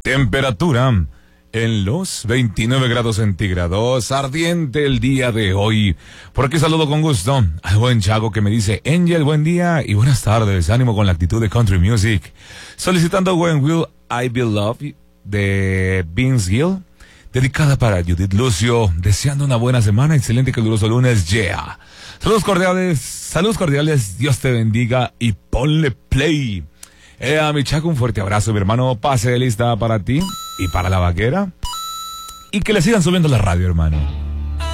Temperatura en los 29 grados centígrados, ardiente el día de hoy. Por aquí saludo con gusto al buen Chago que me dice: Angel, buen día y buenas tardes, ánimo con la actitud de Country Music. Solicitando When Will I Be Loved de Vince Gill, dedicada para Judith Lucio, deseando una buena semana, excelente y caluroso lunes, yeah. Saludos cordiales, Dios te bendiga y ponle play. A mi Chaco, un fuerte abrazo, mi hermano. Pase de lista para ti y para la vaquera. Y que le sigan subiendo la radio, hermano.